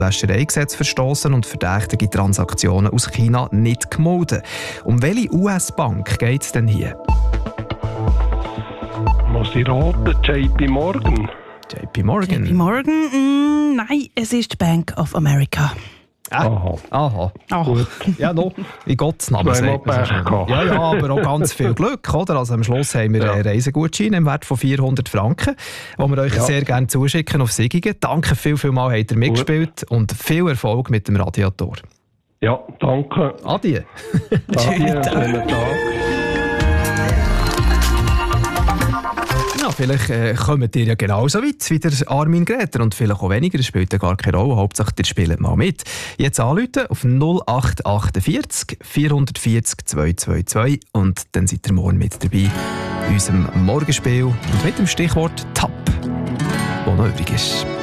Wäschereigesetz verstoßen und verdächtige Transaktionen aus China nicht gemolden. Um welche US-Bank geht es denn hier? Muss ich raten? JP Morgan. JP Morgan? JP Morgan? Nein, es ist Bank of America. Aha. Gut. Ja, noch. In Gottes Namen. Ja, aber auch ganz viel Glück, oder? Also am Schluss haben wir einen Reisegutschein im Wert von 400 Franken, den wir euch sehr gerne zuschicken auf Sigigen. Danke vielmals, habt ihr mitgespielt und viel Erfolg mit dem Radiator. Ja, danke. Adieu. Adieu, schönen Tag. Ja, vielleicht kommt ihr ja genauso weit wie der Armin Gräter und vielleicht auch weniger, das spielt ja gar keine Rolle. Hauptsache, ihr spielt mal mit. Jetzt anrufen auf 0848 440 222 und dann seid ihr morgen mit dabei in unserem Morgenspiel und mit dem Stichwort TAP, das noch übrig ist.